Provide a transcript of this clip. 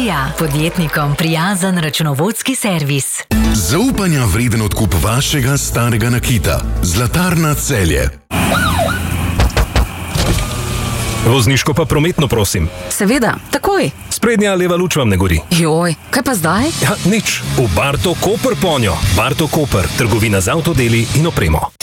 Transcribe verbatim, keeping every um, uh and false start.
Dija, podjetnikom prijazen računovodski servis. Zaupanja vreden odkup vašega starega nakita. Zlatarna Celje. Vozniško pa prometno, prosim. Seveda, takoj. Sprednja leva luč vam ne gori. Joj, kaj pa zdaj? Ja, nič. V Barto Koper ponjo. Barto Koper, trgovina z avtodeli in opremo.